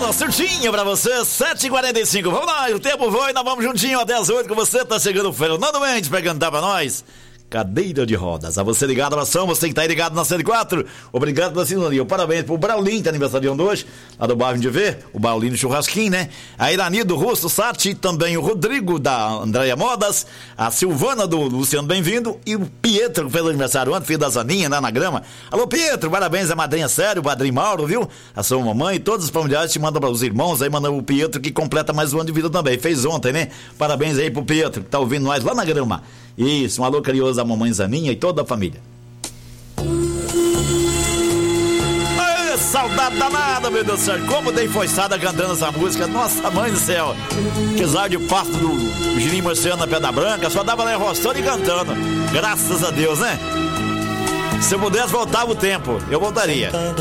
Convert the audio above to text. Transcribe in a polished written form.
hora certinha pra você, 7h45. Vamos lá, o tempo voa e nós vamos juntinho até as 8 com você. Tá chegando o Fernando Mendes pra cantar pra nós. Cadeira de rodas. A você ligado na ação, você tem que estar ligado na 104. Obrigado pela sintonia. Parabéns pro Braulinho, que é aniversário de hoje, lá do bairro de Ver, o Braulinho Churrasquinho, né? A Irani do Russo Sati, também o Rodrigo da Andréia Modas, a Silvana do Luciano Bem-vindo e o Pietro, que fez aniversário ontem, filho da Zaninha, lá na grama. Alô, Pietro, parabéns à madrinha Sério, o padrinho Mauro, viu? A sua mamãe e todos os familiares te mandam para os irmãos, aí mandam o Pietro, que completa mais um ano de vida também. Fez ontem, né? Parabéns aí pro Pietro, que tá ouvindo nós lá na grama. Isso, um alô carinhoso da mamãe Zaninha e toda a família. Aê, saudade danada, meu Deus do céu. Como dei forçada cantando essa música. Nossa, mãe do céu. Apesar de pasto do Girinho Marciano na Pedra Branca, só dava lá enrostando e cantando. Graças a Deus, né? Se eu pudesse voltar o tempo, eu voltaria.